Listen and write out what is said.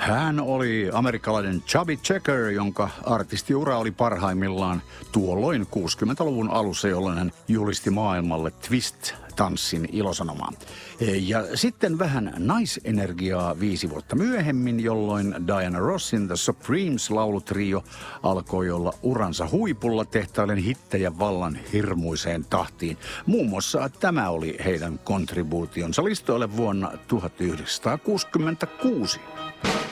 Hän oli amerikkalainen Chubby Checker, jonka artistiura oli parhaimmillaan tuolloin 60-luvun alussa, jolloin hän julisti maailmalle twist-tanssin ilosanomaa. Ja sitten vähän naisenergiaa 5 vuotta myöhemmin, jolloin Diana Rossin The Supremes-laulutrio alkoi olla uransa huipulla tehtailen hittejä vallan hirmuiseen tahtiin. Muun muassa tämä oli heidän kontribuutionsa listoille vuonna 1966.